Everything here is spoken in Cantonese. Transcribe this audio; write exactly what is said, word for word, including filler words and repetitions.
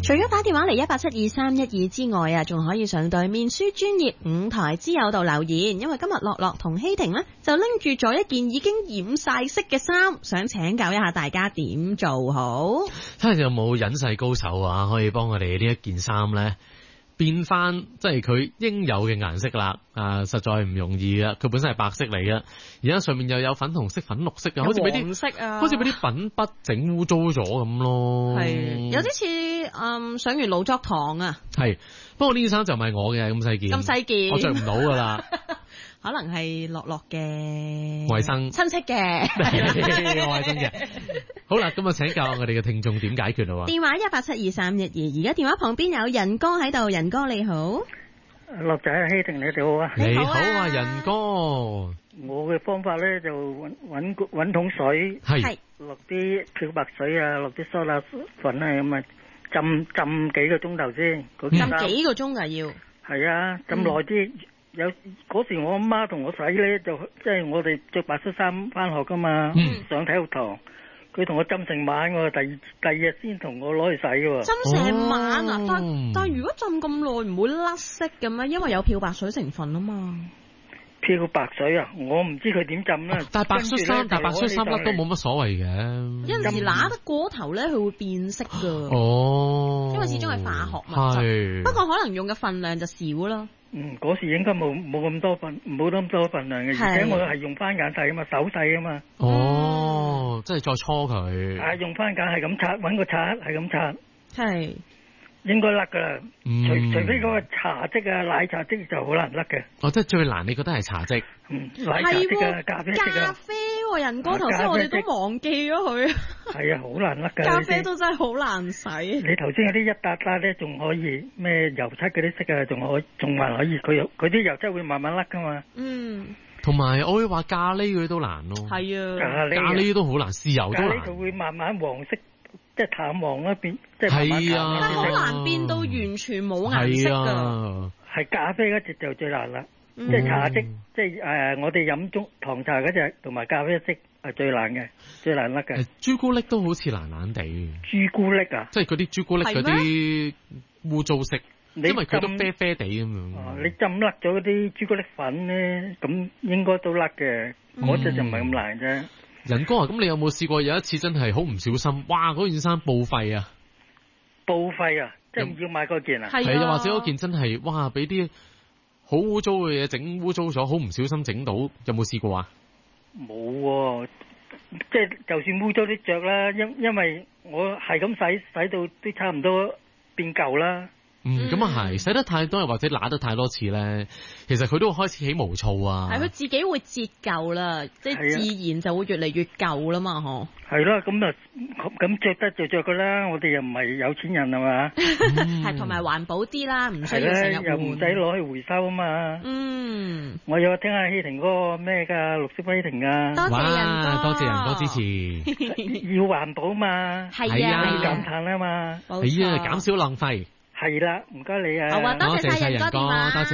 除咗打電話嚟一八七二三一二之外啊，仲可以上對面書專業五台之友度留言，因為今日樂樂同希婷呢，就拎住咗一件已經染晒色嘅衫，想請教一下大家點做好。 睇下有冇隱世高手啊，可以幫我哋呢一件衫呢變翻即係佢應有嘅顏色啦，啊，實在唔容易啊！佢本身係白色嚟嘅，而家上面又有粉紅色、粉綠色嘅，好似俾啲色啊， 好似俾啲粉筆整污糟咗咁咯。 係有啲似嗯上完勞作堂啊。 係，不過呢件衫就唔係我嘅，咁細件， 咁細件， 我着唔到噶啦。 可能係樂樂嘅衛生親戚嘅， 衛生嘅。好啦，咁啊，請教我哋嘅聽眾點解決啊？ 電話一八七二三一二，而家電話旁邊有仁哥喺度，仁哥你好， 樂仔希婷你哋好啊， 你好啊，仁哥。 我嘅方法咧就揾揾揾桶水， 係落啲漂白水啊，落啲梳打粉啊，咁啊浸浸幾個鐘頭先， 浸幾個鐘噶要？ 係啊，浸耐啲。有嗰時我阿媽同我洗咧，就即係我哋着白色衫翻學噶嘛，嗯、上體育堂，佢同我浸成晚，我第二第二日先同我攞去洗嘅。 浸成晚啊？ 哦、 但但如果浸咁耐唔會甩色嘅咩？因為有漂白水成分啊嘛。 漂白水啊，我唔知佢點浸啦。 但係白恤衫，但係白恤衫甩都冇乜所謂嘅。 有陣時揦得過頭咧，佢會變色噶。 哦， 因為始終係化學物質。不過可能用嘅份量就少啦。 嗯，嗰時應該冇冇咁多份，冇咁多份量嘅，而且我係用番梘洗啊嘛，手洗啊嘛。 哦，即係再搓佢。 係用番梘係咁擦，搵個刷係咁擦。 係。 應該甩噶啦， 嗯、 除除非嗰個茶漬啊、奶茶漬就好難甩嘅。 哦，即係最難，你覺得係茶漬？ 嗯，奶茶漬啊，咖啡漬啊。 咖啡喎，仁哥，頭先我哋都忘記咗佢。 係啊，好難甩噶。 咖啡都真係好難洗。 你頭先嗰啲一笪笪咧，仲可以咩油漆嗰啲色啊，仲可仲還可以，佢佢啲油漆會慢慢甩噶嘛。 嗯。 同埋我會話咖喱嗰啲都難咯。 係啊。 咖喱。 咖喱都好難，豉油都難。 咖喱佢會慢慢黃色。即係淡黃嗰邊，即係慢慢淡。 但係好難變到完全冇顏色㗎。 係咖啡嗰隻就最難啦，即係茶漬，即係誒我哋飲中糖茶嗰隻同埋咖啡色係最難嘅，最難甩嘅。 朱古力都好似難難地。 朱古力啊？ 即係嗰啲朱古力嗰啲污糟色，因為佢都啡啡地咁樣。 哦，你浸甩咗嗰啲朱古力粉咧，咁應該都甩嘅，嗰隻就唔係咁難啫。 仁哥啊，咁你有冇試過有一次真係好唔小心，哇！嗰件衫報廢啊！ 報廢啊！即係要買嗰件啊？ 係啊，或者嗰件真係哇，俾啲好污糟嘅嘢整污糟咗，好唔小心整到，有冇試過啊？ 冇、啊，即係就算污糟啲着啦，因因為我係咁洗洗到都差唔多變舊啦。 嗯，咁啊係，洗得太多又或者揦得太多次咧，其實佢都會開始起毛躁啊。 係佢自己會折舊啦，即係自然就會越嚟越舊啦嘛，嗬。 係啦，咁啊，咁着得就着噶啦，我哋又唔係有錢人係嘛。 係同埋環保啲啦，唔需要成日換， 又唔使攞去回收啊嘛。 嗯。我有聽下希婷嗰個咩噶綠色希婷啊。 多謝仁哥， 多謝仁哥支持。 要環保嘛。 係啊。 要減碳啊嘛。 係啊，減少浪費。 係啦，唔該你啊！ 好啊，多謝晒仁哥電話。 多謝。